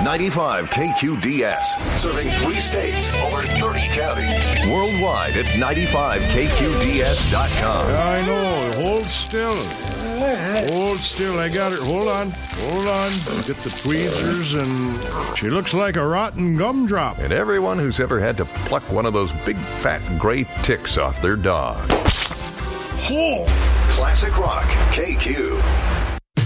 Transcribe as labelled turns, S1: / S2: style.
S1: 95 KQDS, serving 3 states, over 30 counties. Worldwide at 95KQDS.com.
S2: I know. Hold still. Hold still. I got her. Hold on. Get the tweezers, and she looks like a rotten gumdrop.
S1: And everyone who's ever had to pluck one of those big, fat, gray ticks off their dog.
S2: Oh.
S1: Classic Rock, KQ.